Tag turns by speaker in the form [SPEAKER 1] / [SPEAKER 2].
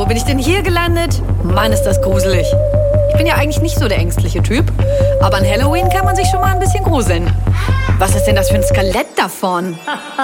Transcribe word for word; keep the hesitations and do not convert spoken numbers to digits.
[SPEAKER 1] wo bin ich denn hier gelandet? Mann, ist das gruselig. Ich bin ja eigentlich nicht so der ängstliche Typ, aber an Halloween kann man sich schon mal ein bisschen gruseln. Was ist denn das für ein Skelett davon?